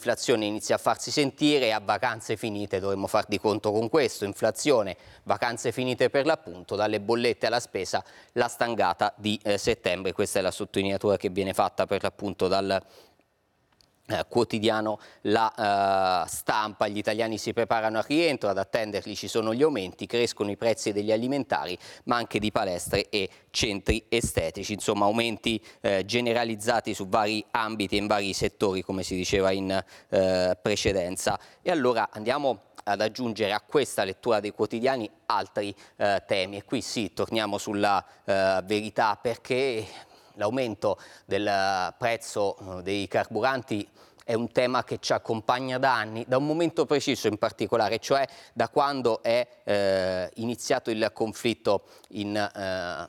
l'inflazione inizia a farsi sentire e a vacanze finite dovremmo far di conto con questo. Inflazione, vacanze finite per l'appunto, dalle bollette alla spesa, la stangata di settembre. Questa è la sottolineatura che viene fatta per l'appunto dal quotidiano La Stampa. Gli italiani si preparano al rientro, ad attenderli ci sono gli aumenti, crescono i prezzi degli alimentari ma anche di palestre e centri estetici, insomma aumenti generalizzati su vari ambiti e in vari settori, come si diceva in precedenza. E allora andiamo ad aggiungere a questa lettura dei quotidiani altri temi, e qui sì, torniamo sulla Verità, perché l'aumento del prezzo dei carburanti è un tema che ci accompagna da anni, da un momento preciso in particolare, cioè da quando è iniziato il conflitto in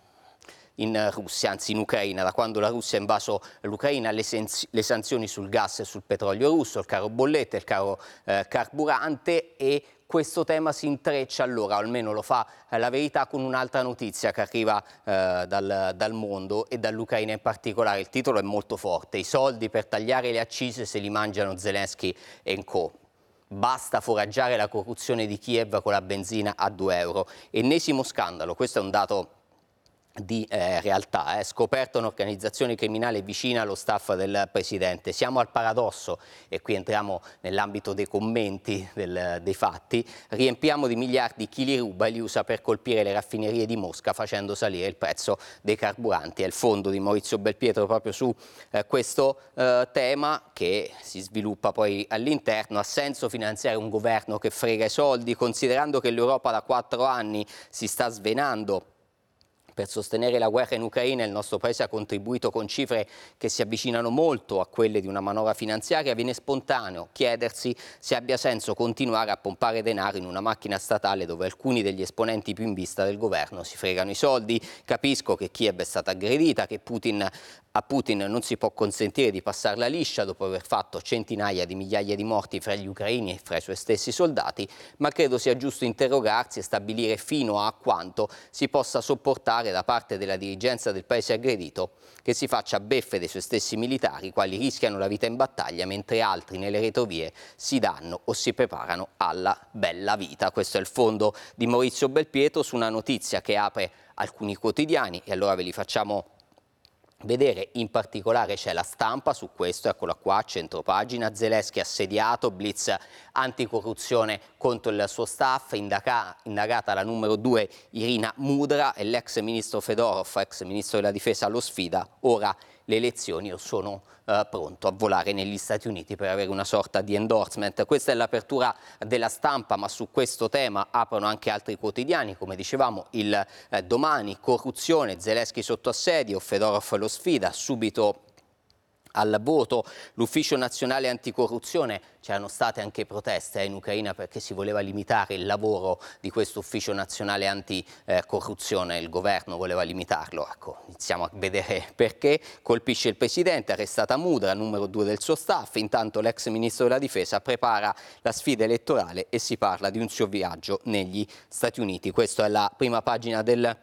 Russia, anzi in Ucraina, da quando la Russia ha invaso l'Ucraina, le sanzioni sul gas e sul petrolio russo, il caro bollette, il caro carburante, e questo tema si intreccia allora, o almeno lo fa La Verità, con un'altra notizia che arriva dal mondo e dall'Ucraina in particolare. Il titolo è molto forte: i soldi per tagliare le accise se li mangiano Zelensky e co. Basta foraggiare la corruzione di Kiev con la benzina a 2 euro. Ennesimo scandalo, questo è un dato di realtà, scoperto un'organizzazione criminale vicina allo staff del presidente. Siamo al paradosso, e qui entriamo nell'ambito dei commenti dei fatti. Riempiamo di miliardi chi li ruba e li usa per colpire le raffinerie di Mosca, facendo salire il prezzo dei carburanti. È il fondo di Maurizio Belpietro proprio su questo tema, che si sviluppa poi all'interno. Ha senso finanziare un governo che frega i soldi, considerando che l'Europa da 4 anni si sta svenando per sostenere la guerra in Ucraina? Il nostro Paese ha contribuito con cifre che si avvicinano molto a quelle di una manovra finanziaria. Viene spontaneo chiedersi se abbia senso continuare a pompare denaro in una macchina statale dove alcuni degli esponenti più in vista del governo si fregano i soldi. Capisco che Kiev è stata aggredita, che a Putin non si può consentire di passarla liscia dopo aver fatto centinaia di migliaia di morti fra gli ucraini e fra i suoi stessi soldati, ma credo sia giusto interrogarsi e stabilire fino a quanto si possa sopportare da parte della dirigenza del paese aggredito che si faccia beffe dei suoi stessi militari, quali rischiano la vita in battaglia, mentre altri nelle retrovie si danno o si preparano alla bella vita. Questo è il fondo di Maurizio Belpietro su una notizia che apre alcuni quotidiani, e allora ve li facciamo vedere. In particolare c'è La Stampa su questo, eccola qua, centropagina: Zelensky assediato, blitz anticorruzione contro il suo staff, indagata la numero 2 Irina Mudra e l'ex ministro Fedorov, ex ministro della difesa, lo sfida. Ora le elezioni, io sono pronto a volare negli Stati Uniti per avere una sorta di endorsement. Questa è l'apertura della Stampa, ma su questo tema aprono anche altri quotidiani, come dicevamo il Domani: corruzione, Zelensky sotto assedio, Fedorov lo sfida, subito al voto l'Ufficio Nazionale Anticorruzione. C'erano state anche proteste in Ucraina perché si voleva limitare il lavoro di questo Ufficio Nazionale Anticorruzione, il governo voleva limitarlo. Ecco, iniziamo a vedere perché. Colpisce il presidente, arrestata Mudra, numero 2 del suo staff. Intanto l'ex ministro della difesa prepara la sfida elettorale e si parla di un suo viaggio negli Stati Uniti. Questa è la prima pagina del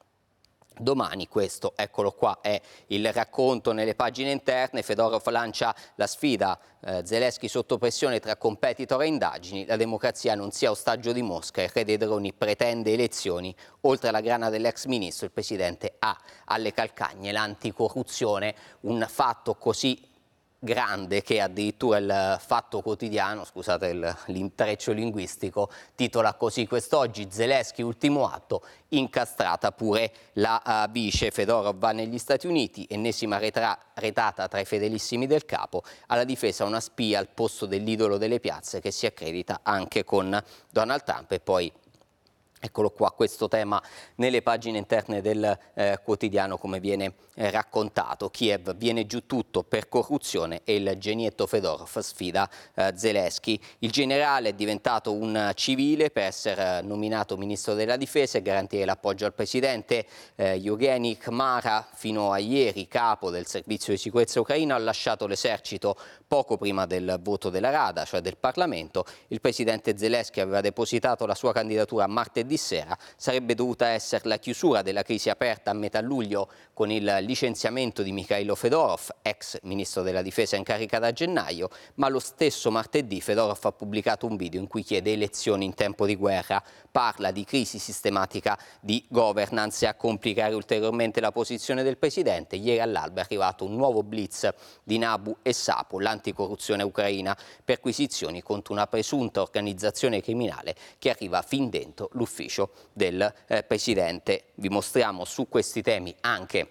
Domani. Questo, eccolo qua, è il racconto nelle pagine interne. Fedorov lancia la sfida, Zelensky sotto pressione tra competitor e indagini, la democrazia non sia ostaggio di Mosca, il re dei droni pretende elezioni, oltre alla grana dell'ex ministro il presidente ha alle calcagne l'anticorruzione. Un fatto così grande che addirittura il Fatto Quotidiano, scusate l'intreccio linguistico, titola così quest'oggi: Zelensky ultimo atto, incastrata pure la vice. Fedorov va negli Stati Uniti, ennesima retata tra i fedelissimi del capo, alla difesa una spia al posto dell'idolo delle piazze che si accredita anche con Donald Trump. E poi eccolo qua, questo tema nelle pagine interne del quotidiano, come viene raccontato. Kiev viene giù tutto per corruzione e il genietto Fedorov sfida Zelensky. Il generale è diventato un civile per essere nominato ministro della difesa e garantire l'appoggio al presidente. Yevgeny Khmara, fino a ieri capo del servizio di sicurezza ucraino, ha lasciato l'esercito poco prima del voto della Rada, cioè del Parlamento. Il presidente Zelensky aveva depositato la sua candidatura martedì venerdì sera sarebbe dovuta essere la chiusura della crisi aperta a metà luglio con il licenziamento di Mikhailo Fedorov, ex ministro della difesa in carica da gennaio, ma lo stesso martedì Fedorov ha pubblicato un video in cui chiede elezioni in tempo di guerra, parla di crisi sistematica di governance e a complicare ulteriormente la posizione del presidente. Ieri all'alba è arrivato un nuovo blitz di Nabu e Sapo, l'anticorruzione ucraina, perquisizioni contro una presunta organizzazione criminale che arriva fin dentro l'ufficio del presidente. Vi mostriamo su questi temi anche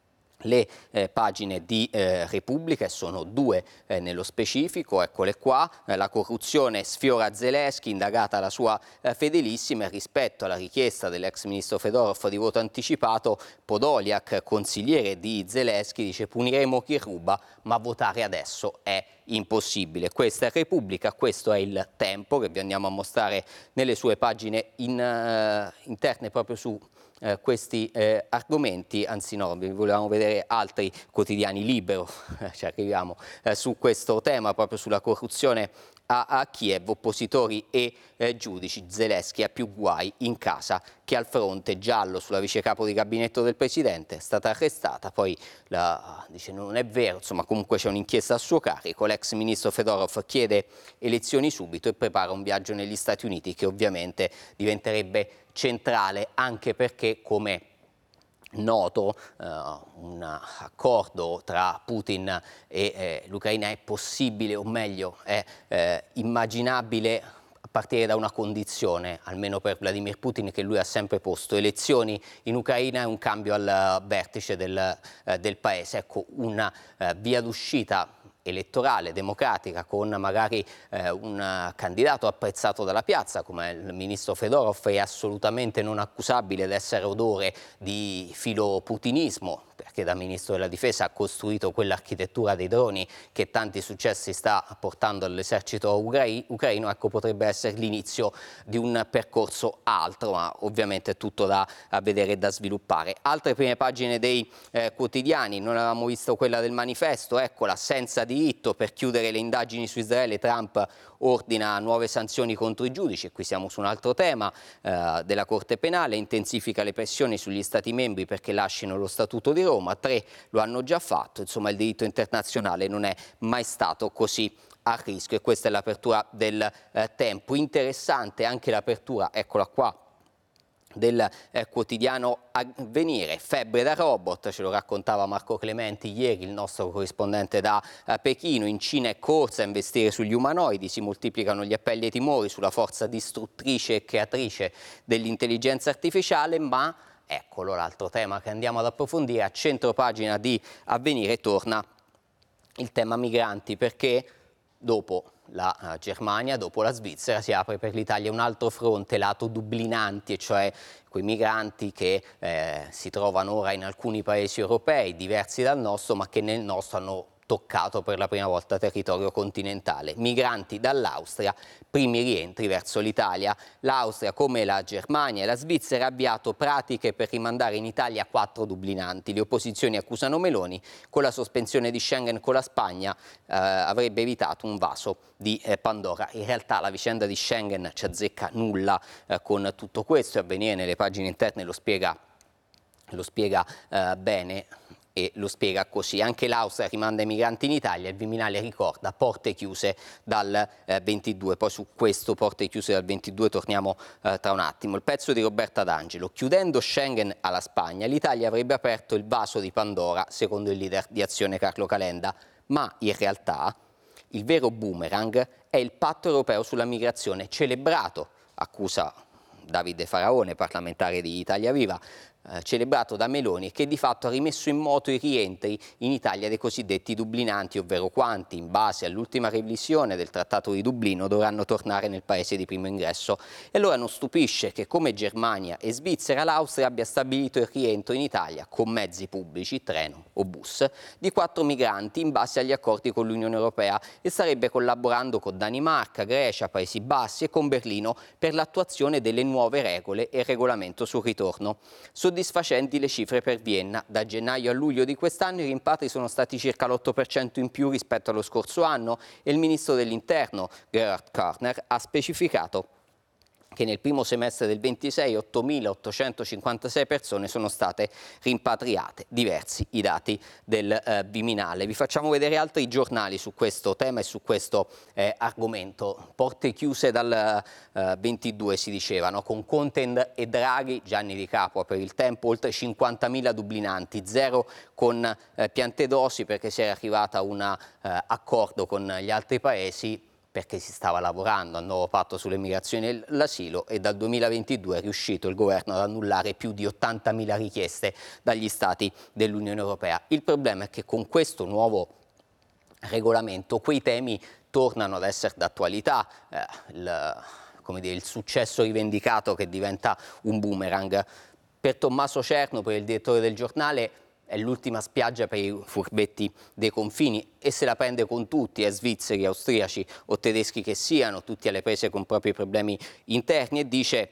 le pagine di Repubblica, e sono due nello specifico, eccole qua. La corruzione sfiora Zelensky, indagata la sua fedelissima, e rispetto alla richiesta dell'ex ministro Fedorov di voto anticipato, Podolyak, consigliere di Zelensky, dice: puniremo chi ruba, ma votare adesso è impossibile. Questa è Repubblica, questo è il Tempo, che vi andiamo a mostrare nelle sue pagine interne proprio su questi argomenti. Anzi no, vi volevamo vedere altri quotidiani. Libero, ci arriviamo su questo tema, proprio sulla corruzione a Kiev, oppositori e giudici. Zelensky ha più guai in casa che al fronte. Giallo sulla vice capo di gabinetto del presidente, è stata arrestata, poi dice non è vero, insomma comunque c'è un'inchiesta a suo carico. L'ex ministro Fedorov chiede elezioni subito e prepara un viaggio negli Stati Uniti che ovviamente diventerebbe centrale, anche perché, come noto, un accordo tra Putin e l'Ucraina è possibile, o meglio è immaginabile, a partire da una condizione, almeno per Vladimir Putin, che lui ha sempre posto: elezioni in Ucraina e un cambio al vertice del paese. Ecco, una via d'uscita elettorale, democratica, con magari un candidato apprezzato dalla piazza come il ministro Fedorov, è assolutamente non accusabile di essere odore di filoputinismo, perché da ministro della difesa ha costruito quell'architettura dei droni che tanti successi sta portando all'esercito ucraino. Ecco, potrebbe essere l'inizio di un percorso altro, ma ovviamente è tutto da vedere e da sviluppare. Altre prime pagine dei quotidiani: non avevamo visto quella del Manifesto, eccola: senza diritto, per chiudere le indagini su Israele Trump ordina nuove sanzioni contro i giudici. E qui siamo su un altro tema della Corte Penale: intensifica le pressioni sugli Stati membri perché lasciano lo Statuto di Roma, 3 lo hanno già fatto. Insomma, il diritto internazionale non è mai stato così a rischio, e questa è l'apertura del Tempo. Interessante anche l'apertura, eccola qua, del quotidiano Avvenire. Febbre da robot, ce lo raccontava Marco Clementi ieri, il nostro corrispondente da Pechino. In Cina è corsa a investire sugli umanoidi, si moltiplicano gli appelli e i timori sulla forza distruttrice e creatrice dell'intelligenza artificiale, ma eccolo l'altro tema che andiamo ad approfondire. A centro pagina di Avvenire torna il tema migranti, perché dopo la Germania, dopo la Svizzera, si apre per l'Italia un altro fronte, lato dublinanti, e cioè quei migranti che si trovano ora in alcuni paesi europei diversi dal nostro, ma che nel nostro hanno toccato per la prima volta territorio continentale. Migranti dall'Austria, primi rientri verso l'Italia. L'Austria, come la Germania e la Svizzera, ha avviato pratiche per rimandare in Italia 4 dublinanti. Le opposizioni accusano Meloni: con la sospensione di Schengen con la Spagna avrebbe evitato un vaso di Pandora. In realtà la vicenda di Schengen ci azzecca nulla con tutto questo, e Avvenire nelle pagine interne lo spiega bene. E lo spiega così: anche l'Austria rimanda i migranti in Italia. Il Viminale ricorda porte chiuse dal 22. Poi su questo porte chiuse dal 22 torniamo tra un attimo. Il pezzo di Roberta D'Angelo: chiudendo Schengen alla Spagna, l'Italia avrebbe aperto il vaso di Pandora, secondo il leader di Azione Carlo Calenda, ma in realtà il vero boomerang è il patto europeo sulla migrazione celebrato, accusa Davide Faraone, parlamentare di Italia Viva, celebrato da Meloni, che di fatto ha rimesso in moto i rientri in Italia dei cosiddetti dublinanti, ovvero quanti, in base all'ultima revisione del Trattato di Dublino, dovranno tornare nel paese di primo ingresso. E allora non stupisce che, come Germania e Svizzera, l'Austria abbia stabilito il rientro in Italia con mezzi pubblici, treno o bus, di 4 migranti in base agli accordi con l'Unione Europea, e starebbe collaborando con Danimarca, Grecia, Paesi Bassi e con Berlino per l'attuazione delle nuove regole e il regolamento sul ritorno. Soddisfacenti le cifre per Vienna: da gennaio a luglio di quest'anno i rimpatri sono stati circa l'8% in più rispetto allo scorso anno, e il ministro dell'Interno Gerhard Körner ha specificato che nel primo semestre del 26 8.856 persone sono state rimpatriate, diversi i dati del Viminale. Vi facciamo vedere altri giornali su questo tema e su questo argomento. Porte chiuse dal 22 si dicevano, con Conte e Draghi, Gianni Di Capua per Il Tempo, oltre 50.000 dublinanti, zero con Piantedosi perché si era arrivata a un accordo con gli altri paesi, perché si stava lavorando al nuovo patto sull'immigrazione e l'asilo, e dal 2022 è riuscito il governo ad annullare più di 80.000 richieste dagli stati dell'Unione Europea. Il problema è che con questo nuovo regolamento quei temi tornano ad essere d'attualità, il successo rivendicato che diventa un boomerang. Per Tommaso Cerno, per il direttore del giornale, è l'ultima spiaggia per i furbetti dei confini e se la prende con tutti, svizzeri, austriaci o tedeschi che siano, tutti alle prese con propri problemi interni, e dice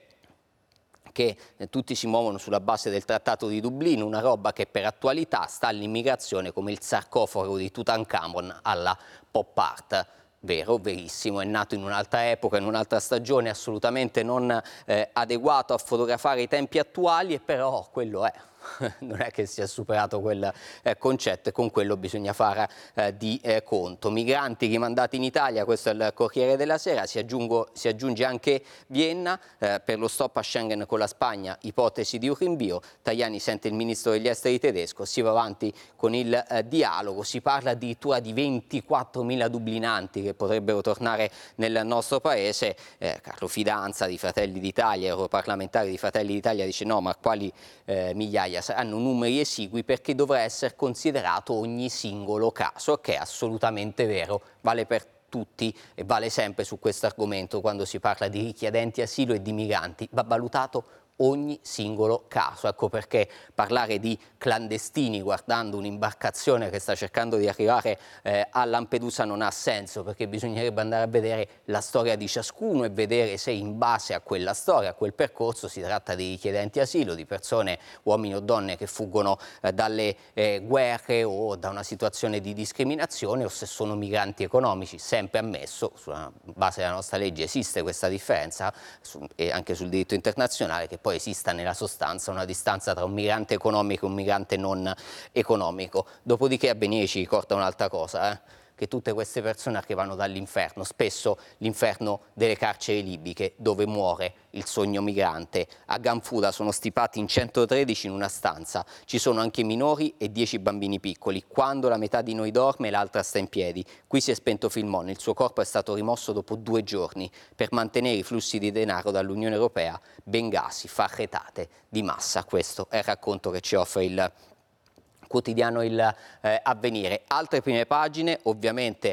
che tutti si muovono sulla base del Trattato di Dublino, una roba che per attualità sta all'immigrazione come il sarcofago di Tutankhamon alla pop art. Vero, verissimo, è nato in un'altra epoca, in un'altra stagione, assolutamente non adeguato a fotografare i tempi attuali, e però quello è. Non è che si è superato quel concetto, e con quello bisogna fare di conto. Migranti rimandati in Italia, questo è il Corriere della Sera, si aggiunge anche Vienna, per lo stop a Schengen con la Spagna, ipotesi di un rinvio. Tajani sente il ministro degli esteri tedesco, si va avanti con il dialogo, si parla addirittura di 24.000 dublinanti che potrebbero tornare nel nostro paese. Carlo Fidanza di Fratelli d'Italia, europarlamentare di Fratelli d'Italia, dice no, ma quali migliaia, saranno numeri esigui perché dovrà essere considerato ogni singolo caso, che è assolutamente vero, vale per tutti e vale sempre su questo argomento quando si parla di richiedenti asilo e di migranti, va valutato ogni singolo caso. Ecco perché parlare di clandestini guardando un'imbarcazione che sta cercando di arrivare a Lampedusa non ha senso, perché bisognerebbe andare a vedere la storia di ciascuno e vedere se in base a quella storia, a quel percorso, si tratta di richiedenti asilo, di persone, uomini o donne che fuggono dalle guerre o da una situazione di discriminazione, o se sono migranti economici. Sempre ammesso, sulla base della nostra legge esiste questa differenza e anche sul diritto internazionale, che poi esista nella sostanza una distanza tra un migrante economico e un migrante non economico. Dopodiché a Benie ci ricorda un'altra cosa, che tutte queste persone arrivano dall'inferno, spesso l'inferno delle carceri libiche, dove muore il sogno migrante. A Ganfuda sono stipati in 113 in una stanza, ci sono anche minori e 10 bambini piccoli. Quando la metà di noi dorme, l'altra sta in piedi. Qui si è spento Filmon, il suo corpo è stato rimosso dopo 2 giorni per mantenere i flussi di denaro dall'Unione Europea. Bengasi fa retate di massa. Questo è il racconto che ci offre il quotidiano Il Avvenire. Altre prime pagine, ovviamente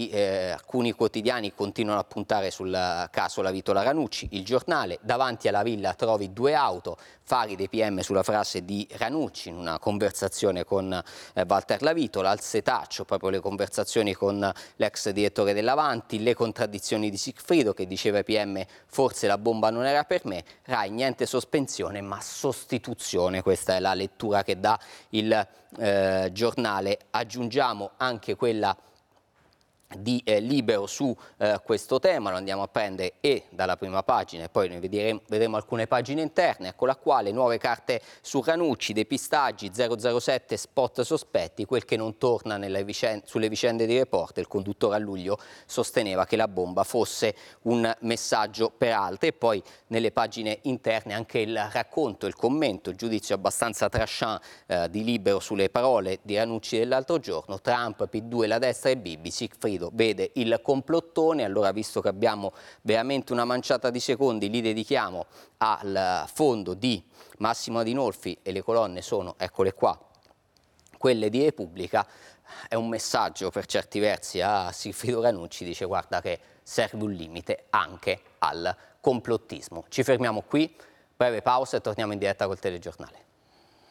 alcuni quotidiani continuano a puntare sul caso Lavitola Ranucci. Il Giornale: davanti alla villa trovi 2 auto, fari dei PM sulla frase di Ranucci in una conversazione con Walter Lavitola. Al setaccio proprio le conversazioni con l'ex direttore dell'Avanti, le contraddizioni di Sigfrido che diceva ai PM forse la bomba non era per me. Rai: niente sospensione ma sostituzione, questa è la lettura che dà il Giornale. Aggiungiamo anche quella di Libero su questo tema, lo andiamo a prendere e dalla prima pagina e poi ne vedremo alcune pagine interne. Eccola qua, le nuove carte su Ranucci, depistaggi, 007, spot sospetti, quel che non torna sulle vicende di Report. Il conduttore a luglio sosteneva che la bomba fosse un messaggio per altri, e poi nelle pagine interne anche il racconto, il commento, il giudizio abbastanza tranchant di Libero sulle parole di Ranucci dell'altro giorno. Trump, P2, la destra e Bibi. Sigfrido vede il complottone. Allora, visto che abbiamo veramente una manciata di secondi, li dedichiamo al fondo di Massimo Adinolfi e le colonne sono, eccole qua, quelle di Repubblica. È un messaggio per certi versi a Sigfrido Ranucci, dice guarda che serve un limite anche al complottismo. Ci fermiamo qui, breve pausa e torniamo in diretta col telegiornale.